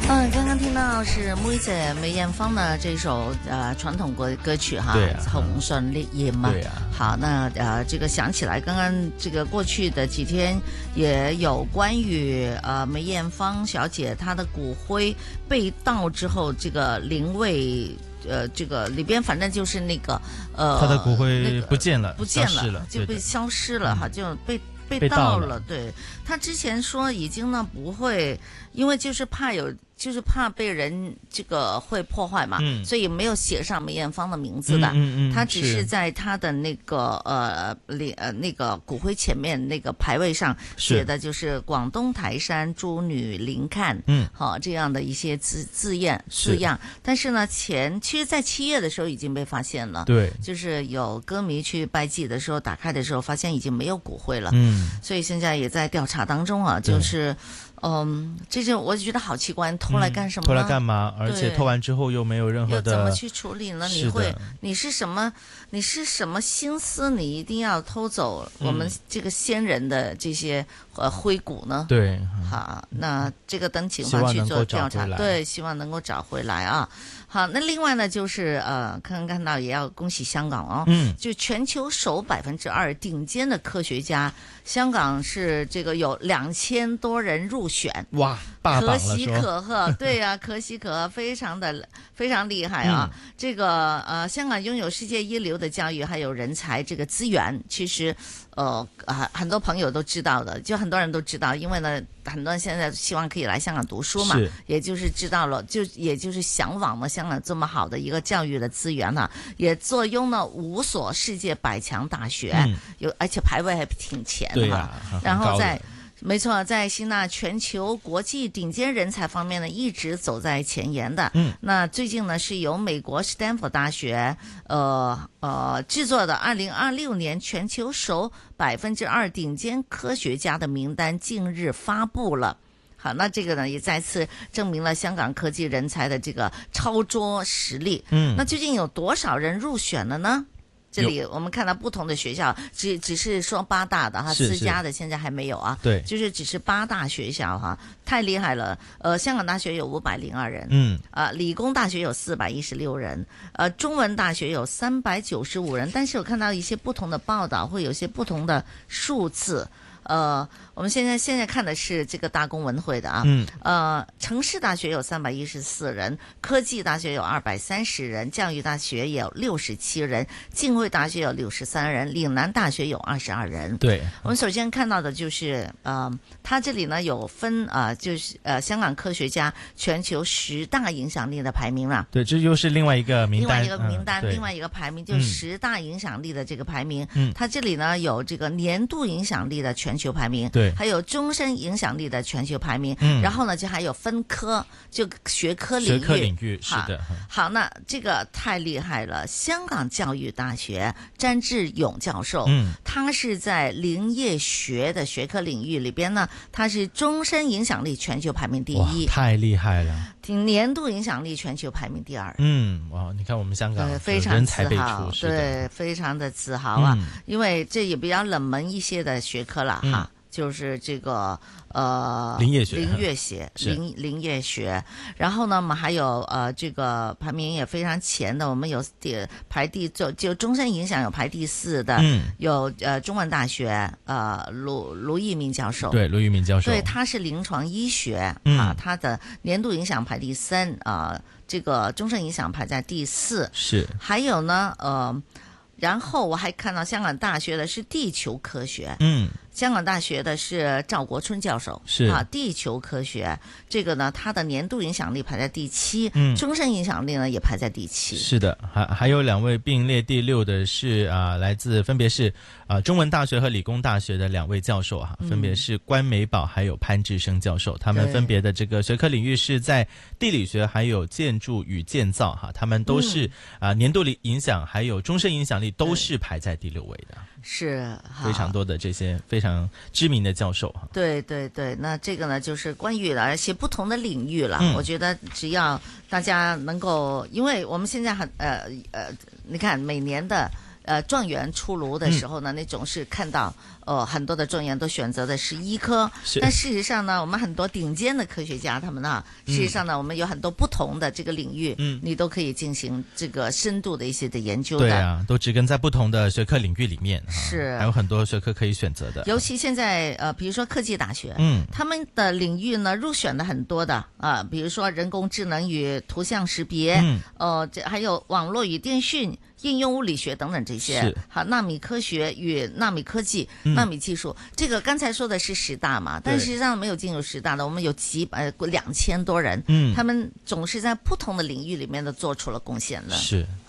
刚刚听到是妹姐梅艳芳的这首传统歌曲哈， 对啊， 红唇烈焰嘛。 对啊。 好，那这个想起来，刚刚这个过去的几天也有关于梅艳芳小姐她的骨灰被盗之后，这个灵位。这个里边反正就是那个他的骨灰不见了， 不见了， 就被消失了哈，就被盗了。对，他之前说已经呢不会，因为就是怕被人这个会破坏嘛，所以没有写上梅艳芳的名字的。他只是在他的那个那个骨灰前面那个牌位上写的就是广东台山诸女灵看，好这样的一些字样。但是呢，其实在7月的时候已经被发现了， 对， 就是有歌迷去拜祭的时候打开的时候发现已经没有骨灰了，所以现在也在调查当中啊，就是。这就我觉得好奇怪，偷来干什么？ 偷来干嘛？而且偷完之后又没有任何的， 怎么去处理呢？你是什么心思？你一定要偷走我们这个先人的这些灰骨呢？ 对， 好，那这个等警方去做调查，对，希望能够找回来啊。好，那另外呢，就是看到也要恭喜香港哦，就全球首2%顶尖的科学家，香港是这个有2000多人入选， 哇，霸榜了， 可喜可贺，对呀，可喜可贺，非常厉害啊！这个香港拥有世界一流的教育还有人才这个资源，其实很多朋友都知道的，就很多人都知道，因为呢，很多人现在希望可以来香港读书嘛，也就是知道了，也就是向往了香港这么好的一个教育的资源了，也坐拥了5所世界100强大学，而且排位还挺前的哈，然后没错，在吸纳全球国际顶尖人才方面呢，一直走在前沿的。那最近呢，是由美国斯坦福大学制作的2026年全球首2%顶尖科学家的名单近日发布了。好，那这个呢也再次证明了香港科技人才的这个超卓实力。那究竟有多少人入选了呢？这里我们看到不同的学校，只是说8大的哈，私家的现在还没有啊。 对， 就是只是8大学校哈，太厉害了。香港大学有502人，理工大学有416人，中文大学有395人，但是有看到一些不同的报道，会有些不同的数字。我们现在看的是这个大公文汇的啊，城市大学有314人，科技大学有230人，教育大学有67人，浸会大学有63人，岭南大学有22人。 对， 我们首先看到的就是它这里呢有分就是香港科学家全球10大影响力的排名了。 对，这就是另外一个名单， 另外一个排名就是10大影响力的这个排名。它这里呢有这个年度影响力的全球排名， 对， 还有终身影响力的全球排名，然后呢就还有分科，就学科领域， 是的。 好，那这个太厉害了。香港教育大学詹志勇教授，他是在林业学的学科领域里边呢，他是终身影响力全球排名第1， 太厉害了。 年度影响力全球排名第2。 哇，你看我们香港非常人才辈出， 出， 对，非常的自豪啊，因为这也比较冷门一些的学科了哈。就是这个林业学，然后呢，我们还有这个排名也非常前的，我们有排就终身影响有排第4的，有中文大学卢益明教授， 对，卢益明教授， 对，他是临床医学他的年度影响排第3这个终身影响排在第4， 是， 还有呢然后我还看到香港大学的是地球科学，香港大学的是赵国春教授， 是地球科学这个呢，它的年度影响力排在第7，终身影响力呢也排在第7。 是的，还有2位并列第6的是来自分别是中文大学和理工大学的2位教授分别是关美宝还有潘志生教授，他们分别的这个学科领域是在地理学还有建筑与建造他们都是年度影响还有终身影响力都是排在第6位的。 是非常多的这些非常知名的教授。 对对对，那这个呢就是关于而且不同的领域了。我觉得只要大家能够，因为我们现在你看每年的状元出炉的时候呢，那种是看到很多的状元都选择的是医科，但事實上呢，我們很多頂尖的科學家，他們呢，事實上呢，我們有很多不同的這個領域，你都可以進行這個深度的一些的研究的。 對啊，都植根在不同的學科領域裡面， 是， 還有很多學科可以選擇的。 尤其現在比如說科技大學，他們的領域呢入選的很多的比如說人工智能與圖像識別，還有網絡與電訊、應用物理學等等這些，好，納米科學與納米科技、納米技術，這個剛才說的是10大嘛，但實際上沒有進入10大的，我們有2000多人，他們總是在不同的領域裡面都做出了貢獻的。 是。